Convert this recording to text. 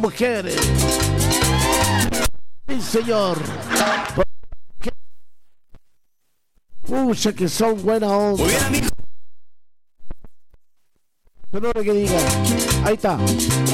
mujeres. Sí, señor. Pucha, que son buena onda. Muy bien, amigo. No lo que diga. Ahí está.